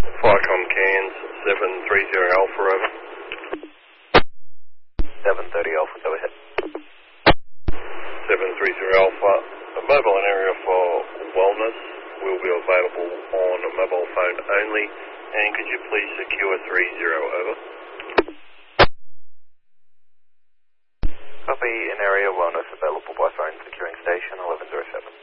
Flycom Cairns 730 Alpha, over. 730 Alpha, go ahead. 730 Alpha, a mobile and area for wellness will be available on a mobile phone only, and could you please secure 30, over. Copy, in area wellness available by phone, securing station 1107.